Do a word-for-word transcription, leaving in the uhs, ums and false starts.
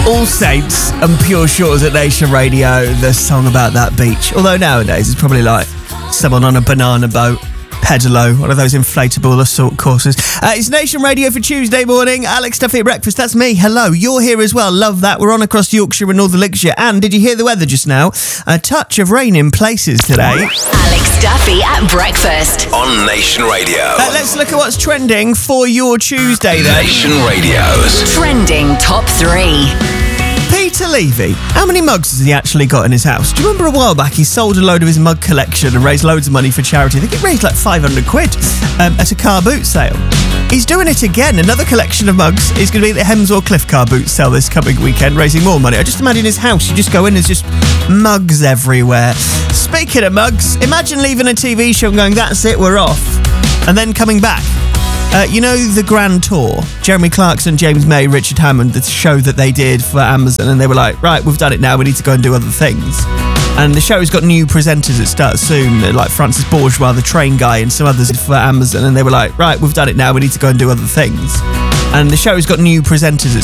All Saints and Pure Shores at Nation Radio, the song about that beach. Although nowadays it's probably like someone on a banana boat, pedalo, one of those inflatable assault courses. Uh, it's Nation Radio for Tuesday morning. Alex Duffy at breakfast, that's me. Hello, you're here as well. Love that. We're on across Yorkshire and Northern Lincolnshire. And did you hear the weather just now? A touch of rain in places today. Alex Duffy at breakfast on Nation Radio. Uh, let's look at what's trending for your Tuesday then. Nation Radio's Trending Top three. Peter Levy, how many mugs has he actually got in his house? Do you remember a while back he sold a load of his mug collection and raised loads of money for charity? I think it raised like five hundred quid um, at a car boot sale. He's doing it again. Another collection of mugs is going to be at the Hemswell Cliff car boot sale this coming weekend, raising more money. I just imagine his house, you just go in, there's just mugs everywhere. Speaking of mugs, imagine leaving a T V show and going, that's it, we're off, and then coming back. Uh, you know the Grand Tour? Jeremy Clarkson, James May, Richard Hammond, the show that they did for Amazon, and they were like, right, we've done it now, we need to go and do other things. And the show's got new presenters. It starts soon, like Francis Bourgeois, the train guy, and some others for Amazon, and they were like, right, we've done it now, we need to go and do other things. And the show's got new presenters. It